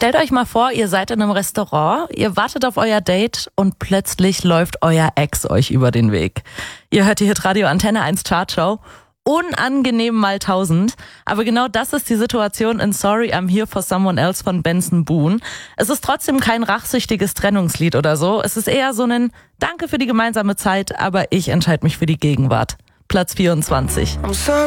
Stellt euch mal vor, ihr seid in einem Restaurant, ihr wartet auf euer Date und plötzlich läuft euer Ex euch über den Weg. Ihr hört hier Radio Antenne 1 Chartshow. Unangenehm mal 1000. Aber genau das ist die Situation in Sorry, I'm Here for Someone Else von Benson Boone. Es ist trotzdem kein rachsüchtiges Trennungslied oder so. Es ist eher so ein Danke für die gemeinsame Zeit, aber ich entscheide mich für die Gegenwart. Platz 24.